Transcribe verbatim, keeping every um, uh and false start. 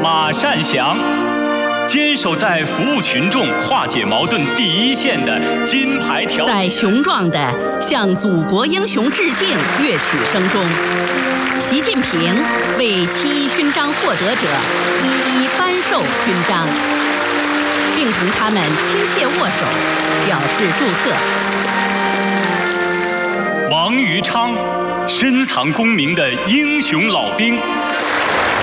马善祥，坚守在服务群众、化解矛盾第一线的金牌条。 在雄壮的向祖国英雄致敬乐曲声中，习近平为七一勋章获得者一一颁授勋章，并同他们亲切握手，表示祝贺。 王余昌，深藏功名的英雄老兵，